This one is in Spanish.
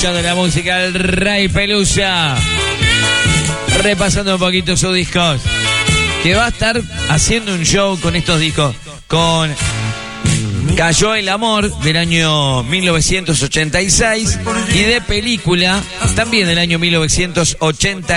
escuchando la música del Rey Pelusa, repasando un poquito sus discos, que va a estar haciendo un show con estos discos, con Cayó el Amor del año 1986 y de película también del año 1980.